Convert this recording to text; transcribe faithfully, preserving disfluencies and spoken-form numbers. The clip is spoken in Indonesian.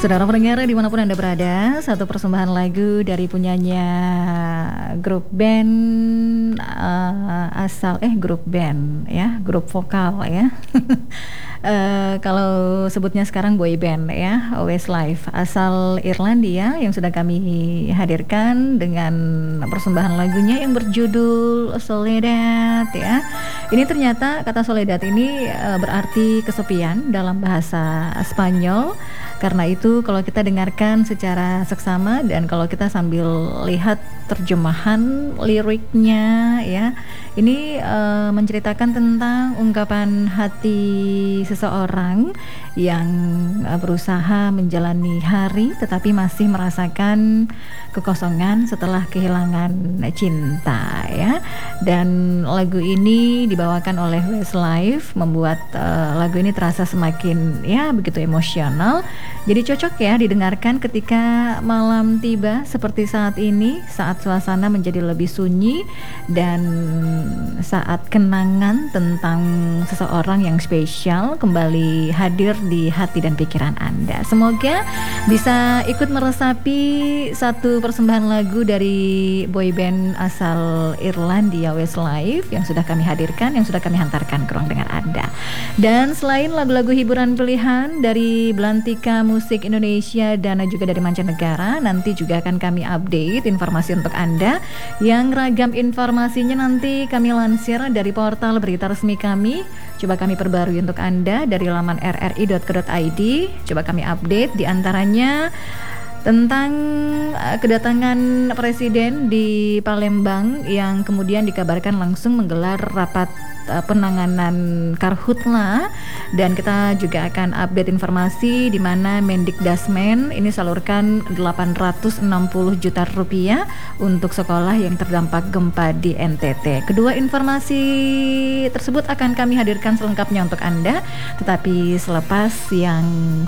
Saudara pendengar dimanapun Anda berada, satu persembahan lagu dari punyanya grup band uh, asal eh grup band ya, grup vokal ya. Uh, kalau sebutnya sekarang boy band ya, Westlife asal Irlandia yang sudah kami hadirkan dengan persembahan lagunya yang berjudul Soledad ya. Ini ternyata kata Soledad ini uh, berarti kesepian dalam bahasa Spanyol. Karena itu kalau kita dengarkan secara seksama dan kalau kita sambil lihat terjemahan liriknya ya, ini uh, menceritakan tentang ungkapan hati seseorang yang uh, berusaha menjalani hari tetapi masih merasakan kekosongan setelah kehilangan cinta ya. Dan lagu ini dibawakan oleh Westlife membuat uh, lagu ini terasa semakin ya begitu emosional. Jadi cocok ya didengarkan ketika malam tiba seperti saat ini, saat suasana menjadi lebih sunyi dan saat kenangan tentang seseorang yang spesial kembali hadir di hati dan pikiran Anda. Semoga bisa ikut meresapi satu persembahan lagu dari boyband asal Irlandia Westlife yang sudah kami hadirkan, yang sudah kami hantarkan ke ruang dengar Anda. Dan selain lagu-lagu hiburan pilihan dari Belantika Musik Indonesia dan juga dari mancanegara, nanti juga akan kami update informasi untuk Anda yang ragam informasinya nanti kami lansir dari portal berita resmi kami. Coba kami perbarui untuk Anda dari laman r r i dot co dot i d. Coba kami update di antaranya tentang uh, kedatangan Presiden di Palembang yang kemudian dikabarkan langsung menggelar rapat uh, penanganan Karhutla, dan kita juga akan update informasi di mana Mendikdasmen ini salurkan delapan ratus enam puluh juta rupiah untuk sekolah yang terdampak gempa di N T T. Kedua informasi tersebut akan kami hadirkan selengkapnya untuk Anda, tetapi selepas yang